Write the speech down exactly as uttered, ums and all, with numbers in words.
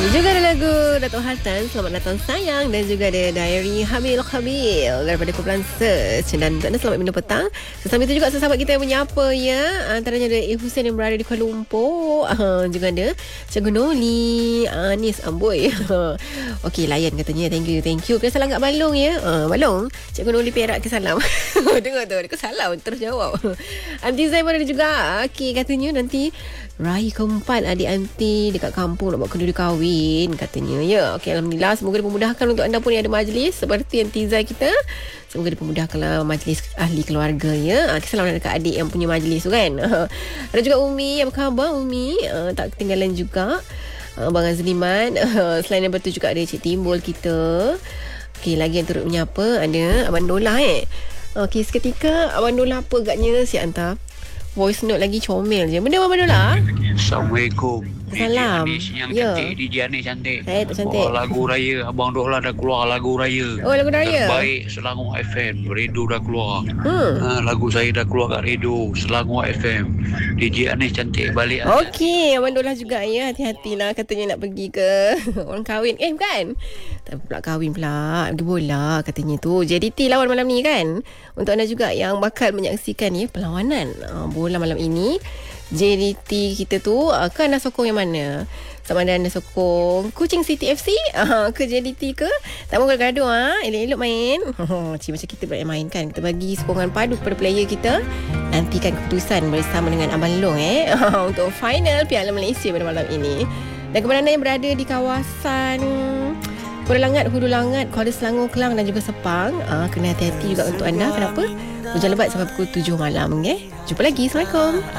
Juga ada lagu Datuk Hartan, Selamat Datang Sayang, dan juga ada Diary Habil Khabil daripada kumpulan Search. Dan untuk anda selamat minum petang. Sesama itu juga sahabat kita yang menyapa ya. Antaranya ada Eh Hussein yang berada di Kuala Lumpur. Uh, juga ada Cikgu Noli, Anis Amboi. Okey, layan katanya. Thank you, thank you. Kena salam kat Balong ya. Uh, Balong, Cikgu Noli Perak ke salam. Dengar tu, dia ke salam terus jawab. Aunty Zai pun ada juga. Okey, katanya nanti Raih keempat adik anti dekat kampung nak buat kedua kahwin katanya ya. Okey, alhamdulillah, semoga dipermudahkan untuk anda pun yang ada majlis seperti Aunty Zai kita. Semoga dipermudahkanlah majlis ahli keluarga ya. Okay, selamat dekat adik yang punya majlis tu kan. Ada juga Umi, apa khabar Umi? Uh, tak ketinggalan juga uh, Abang Azliman. Uh, selain daripada tu juga ada Cik Timbul kita. Okey, lagi yang turut menyapa ada Abang Dola eh. Okey, seketika Abang Dola apa agaknya si hantar voice note lagi comel je. Benda apa Dola? Assalamualaikum. Salam. D J Anis yang Ya. cantik, D J Anis cantik. Eh, tak cantik. Oh, lagu raya, Abang Dohla dah keluar lagu raya. Oh, lagu raya. Terbaik Selangor F M, Radio dah keluar. Hmm. Ha, lagu saya dah keluar kat radio Selangor F M. D J Anis cantik balik. Okey, Abang Dola juga ya. Hati-hatilah, katanya nak pergi ke orang kahwin. Eh, bukan. Tak pula kahwin pula. Pergi bola katanya tu. J D T lawan malam ni kan. Untuk anda juga yang bakal menyaksikan ya perlawanan uh, bola malam ini. J D T kita tu uh, kan anda sokong yang mana? Sama ada anda sokong Kuching City F C uh, ke J D T ke? Tak mahu gaduh ha? Elok-elok main. Cik, macam kita pula yang main kan. Kita bagi sokongan padu kepada player kita. Nantikan keputusan bersama dengan Abang Long eh untuk final Piala Malaysia pada malam ini. Dan kepada anda yang berada di kawasan Kuala Langat, Hulu Langat, Kuala Selangor, Kelang dan juga Sepang, uh, kena hati-hati juga untuk anda. Kenapa? Hujan lebat sampai pukul tujuh malam. Okay? Jumpa lagi. Assalamualaikum.